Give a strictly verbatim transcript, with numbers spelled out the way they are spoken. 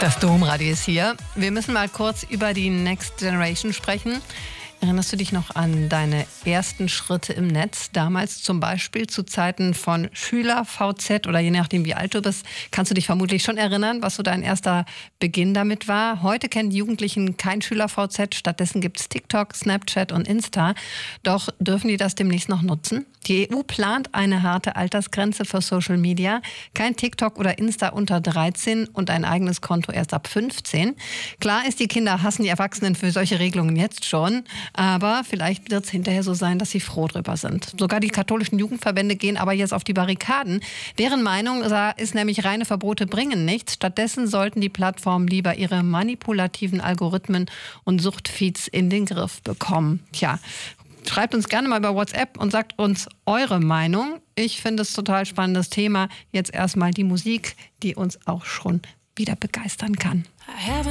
Das Domradio ist hier. Wir müssen mal kurz über die Next Generation sprechen. Erinnerst du dich noch an deine ersten Schritte im Netz? Damals zum Beispiel zu Zeiten von Schüler-V Z oder je nachdem wie alt du bist, kannst du dich vermutlich schon erinnern, was so dein erster Beginn damit war. Heute kennen die Jugendlichen kein Schüler-V Z, stattdessen gibt es TikTok, Snapchat und Insta. Doch dürfen die das demnächst noch nutzen? Die E U plant eine harte Altersgrenze für Social Media. Kein TikTok oder Insta unter dreizehn und ein eigenes Konto erst ab fünfzehn. Klar ist, die Kinder hassen die Erwachsenen für solche Regelungen jetzt schon. Aber vielleicht wird es hinterher so sein, dass sie froh drüber sind. Sogar die katholischen Jugendverbände gehen aber jetzt auf die Barrikaden. Deren Meinung ist nämlich, reine Verbote bringen nichts. Stattdessen sollten die Plattformen lieber ihre manipulativen Algorithmen und Suchtfeeds in den Griff bekommen. Tja, schreibt uns gerne mal über WhatsApp und sagt uns eure Meinung. Ich finde es total spannendes Thema. Jetzt erstmal die Musik, die uns auch schon wieder begeistern kann.